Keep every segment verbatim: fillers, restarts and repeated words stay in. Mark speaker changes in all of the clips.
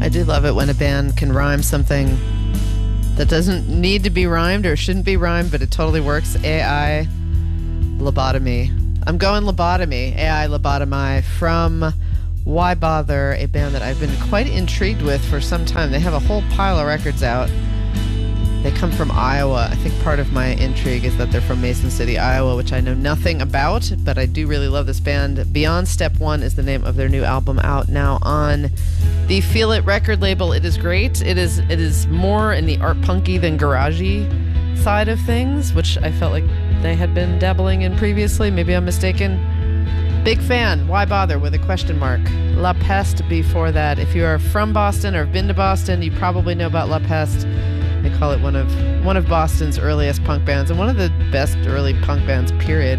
Speaker 1: I do love it when a band can rhyme something that doesn't need to be rhymed or shouldn't be rhymed, but it totally works. A I Lobotomy. I'm going Lobotomy. A I Lobotomy from Why Bother, a band that I've been quite intrigued with for some time. They have a whole pile of records out. They come from Iowa. I think part of my intrigue is that they're from Mason City, Iowa, which I know nothing about, but I do really love this band. Beyond Step One is the name of their new album, out now on the Feel It record label. It is great. It is it is more in the art punky than garagey side of things, which I felt like they had been dabbling in previously. Maybe I'm mistaken. Big fan. Why Bother with a question mark. La Peste before that. If you are from Boston or have been to Boston, you probably know about La Peste. They call it one of one of Boston's earliest punk bands and one of the best early punk bands, period.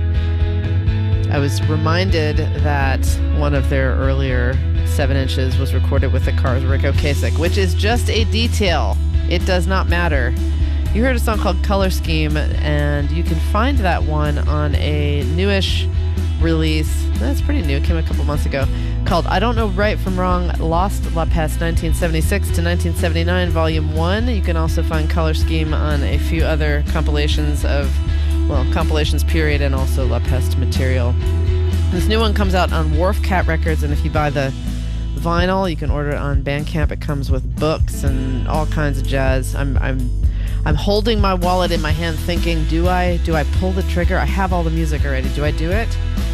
Speaker 1: I was reminded that one of their earlier seven inches was recorded with the Cars' Rick Ocasek, which is just a detail. It does not matter. You heard a song called Color Scheme, and you can find that one on a newish release. That's pretty new. It came a couple months ago. Called I Don't Know Right From Wrong, Lost La Peste nineteen seventy-six to nineteen seventy-nine, Volume one. You can also find Color Scheme on a few other compilations of, well, compilations period, and also La Peste material. This new one comes out on Wharf Cat Records, and if you buy the vinyl, you can order it on Bandcamp. It comes with books and all kinds of jazz. I'm I'm I'm holding my wallet in my hand thinking, do I do I pull the trigger? I have all the music already. Do I do it?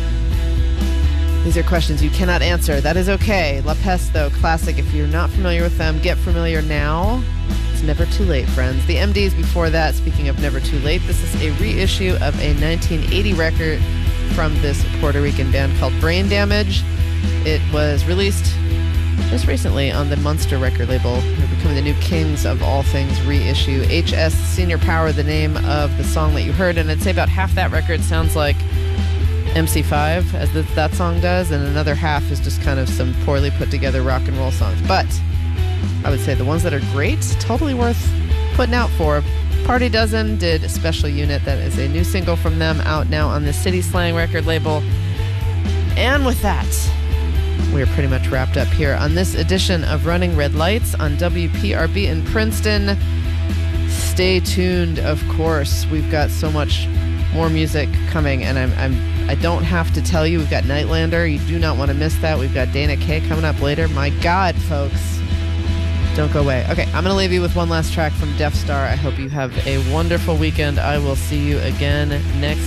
Speaker 1: These are questions you cannot answer. That is okay. La Peste, though, classic. If you're not familiar with them, get familiar now. It's never too late, friends. The M Ds before that, speaking of never too late, this is a reissue of a nineteen eighty record from this Puerto Rican band called Brain Damage. It was released just recently on the Munster record label. They're becoming the new kings of all things reissue. H S Senior Power, the name of the song that you heard, and I'd say about half that record sounds like M C five, as th- that song does, and another half is just kind of some poorly put together rock and roll songs. But I would say the ones that are great, totally worth putting out for. Party Dozen did a Special Unit. That is a new single from them, out now on the City Slang record label. And with that, we are pretty much wrapped up here on this edition of Running Red Lights on W P R B in Princeton. Stay tuned, of course. We've got so much more music coming, and I'm, I'm I don't have to tell you, we've got Nightlander. You do not want to miss that. We've got Dana Kaye coming up later. My God, folks. Don't go away. Okay, I'm going to leave you with one last track from Death Star. I hope you have a wonderful weekend. I will see you again next